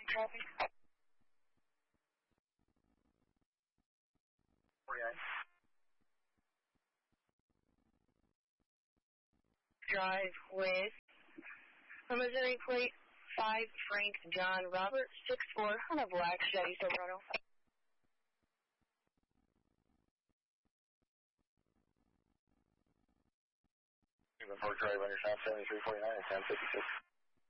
traffic. 49. Drive with Missouri plate 5 Frank John Robert 64 on a black Chevy Silverado. Even for drive on your south 7349 and 1056.